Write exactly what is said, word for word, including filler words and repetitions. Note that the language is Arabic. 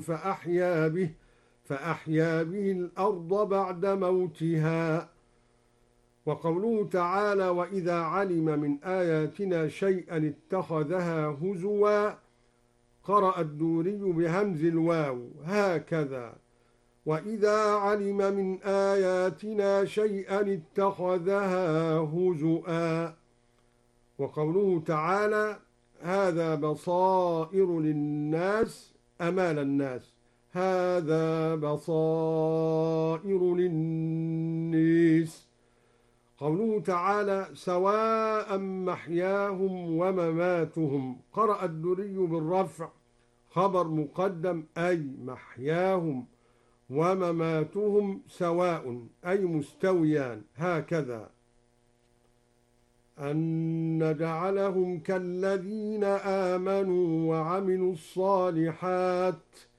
فأحيا به فأحيا به الأرض بعد موتها. وقوله تعالى: وإذا علم من آياتنا شيئا اتخذها هزوا، قرأ الدوري بهمز الواو هكذا: وإذا علم من آياتنا شيئا اتخذها هزؤا. وقوله تعالى: هذا بصائر للناس أمال الناس، هذا بصائر للناس. قوله تعالى: سواء محياهم ومماتهم، قرأ الدوري بالرفع خبر مقدم أي محياهم ومماتهم سواء أي مستويان هكذا. أن نجعلهم كالذين آمنوا وعملوا الصالحات